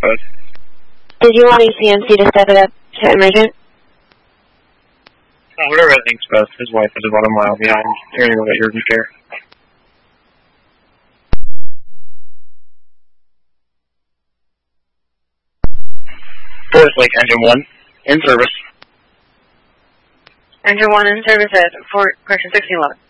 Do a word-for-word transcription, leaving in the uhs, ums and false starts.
both. Did you want E C M C to step it up to emergent? Oh, whatever I think's best. His wife is about a mile behind, hearing about urgent care. Forest Lake, engine one, in service. Engine one in service at Fort, correction, sixteen eleven.